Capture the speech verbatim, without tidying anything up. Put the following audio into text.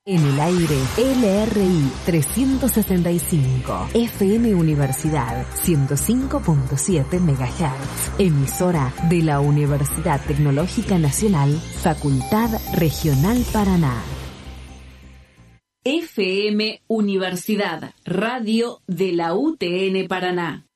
En el aire, L R I trescientos sesenta y cinco, F M Universidad ciento cinco punto siete megahertz, emisora de la Universidad Tecnológica Nacional, Facultad Regional Paraná. F M Universidad, radio de la U T N Paraná.